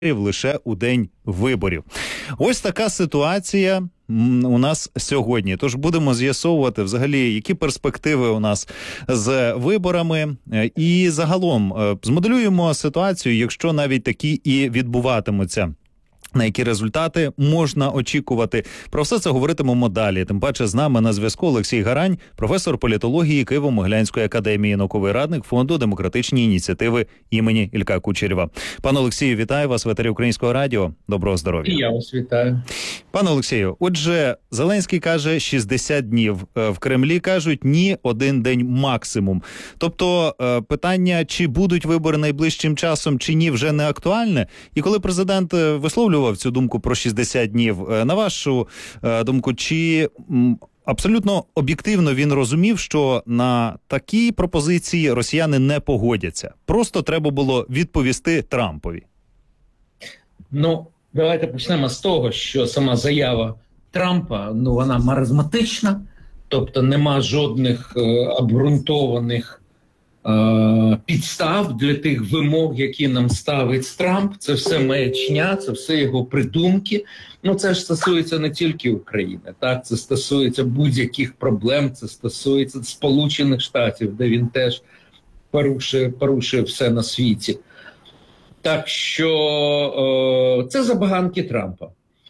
лише у день виборів. Ось така ситуація у нас сьогодні. Тож будемо з'ясовувати взагалі, які перспективи у нас з виборами. І загалом змоделюємо ситуацію, якщо навіть такі і відбуватимуться. На які результати можна очікувати? Про все це говоритимемо далі. Тим паче з нами на зв'язку Олексій Гарань, професор політології Києво-Могилянської академії, науковий радник Фонду демократичні ініціативи імені Ілька Кучерєва. Пане Олексію, вітаю вас в етері Українського радіо. Доброго здоров'я. І я вас вітаю. Пане Олексію, отже, Зеленський каже 60 днів. В Кремлі кажуть ні, один день максимум. Тобто питання, чи будуть вибори найближчим часом, чи ні, вже не актуальне. І коли президент висловлював цю думку про 60 днів, на вашу думку, чи абсолютно об'єктивно він розумів, що на такі пропозиції росіяни не погодяться? Просто треба було відповісти Трампові. Ну, давайте почнемо з того, що сама заява Трампа, вона маразматична, тобто нема жодних обґрунтованих підстав для тих вимог, які нам ставить Трамп. Це все маячня, це все його придумки. Це ж стосується не тільки України, так? Це стосується будь-яких проблем, це стосується Сполучених Штатів, де він теж порушує все на світі. Так що це забаганки Трампа.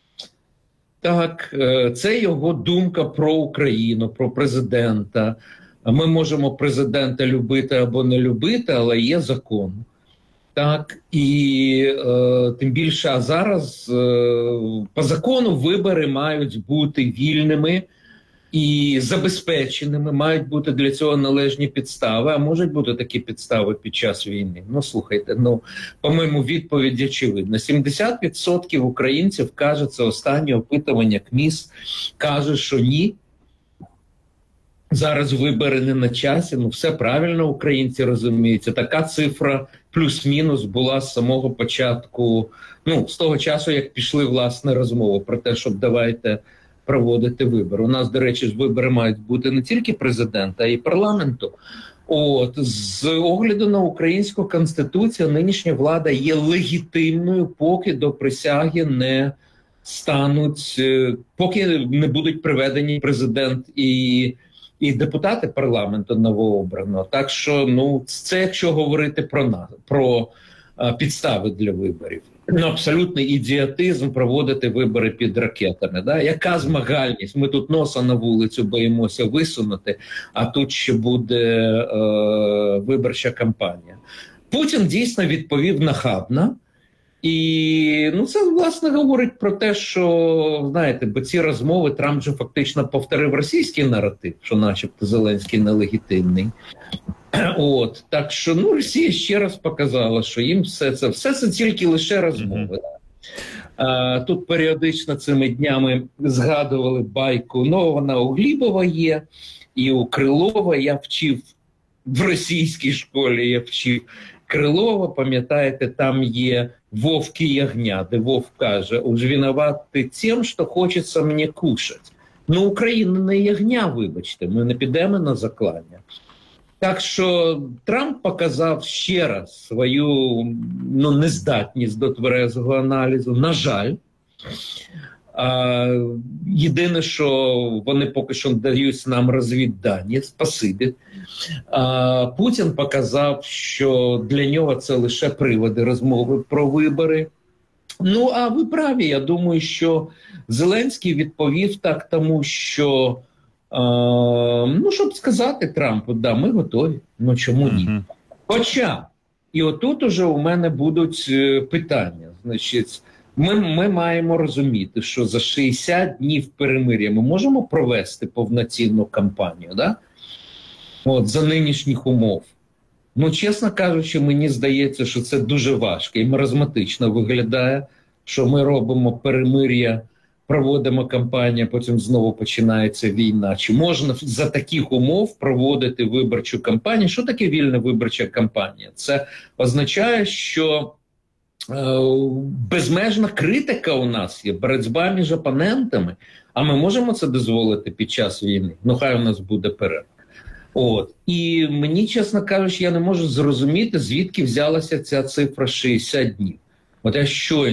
Так, це його думка про Україну, про президента. Ми можемо президента любити або не любити, але є закон. Так, і тим більше, а зараз по закону вибори мають бути вільними і забезпеченими, мають бути для цього належні підстави, а можуть бути такі підстави під час війни. Слухайте, по-моєму, відповідь очевидна. 70% українців, каже, це останнє опитування КМІС, каже, що ні. Зараз вибори не на часі, все правильно українці розуміють. Така цифра плюс-мінус була з самого початку, з того часу, як пішли, власне, розмови про те, щоб давайте проводити вибори. У нас, до речі, вибори мають бути не тільки президента, а й парламенту. З огляду на українську конституцію, нинішня влада є легітимною, поки до присяги не стануть, поки не будуть приведені президент і депутати парламенту новообраного. Так що, це якщо говорити про підстави для виборів. Абсолютний ідіотизм проводити вибори під ракетами. Да? Яка змагальність? Ми тут носа на вулицю боїмося висунути, а тут ще буде виборча кампанія. Путін дійсно відповів нахабно. І це, власне, говорить про те, що, знаєте, бо ці розмови Трамп же фактично повторив російський наратив, що начебто Зеленський нелегітимний. Так що, Росія ще раз показала, що їм все це тільки лише розмови. Тут періодично цими днями згадували байку, вона у Глібова є, і у Крилова. Я вчив в російській школі, я вчив Крилова, пам'ятаєте, там є Вовк і ягня, де Вовк каже: «Уж виноваты тем, що хочеться мені кушать». Україна не ягня, вибачте, ми не підемо на заклання. Так що Трамп показав ще раз свою нездатність до тверезого аналізу, на жаль. Єдине, що вони поки що дають нам розвіддані, спасибі. Путін показав, що для нього це лише приводи розмови про вибори. А ви праві, я думаю, що Зеленський відповів так тому, що, щоб сказати Трампу, да, ми готові, чому ні? Хоча, і отут уже у мене будуть питання, значить, ми маємо розуміти, що за 60 днів перемир'я ми можемо провести повноцінну кампанію, да? За нинішніх умов. Чесно кажучи, мені здається, що це дуже важко і маразматично виглядає, що ми робимо перемир'я, проводимо кампанію, потім знову починається війна. Чи можна за таких умов проводити виборчу кампанію? Що таке вільна виборча кампанія? Це означає, що безмежна критика у нас є, боротьба між опонентами, а ми можемо це дозволити під час війни? Хай у нас буде перерва. І мені, чесно кажучи, я не можу зрозуміти, звідки взялася ця цифра 60 днів. От я щойно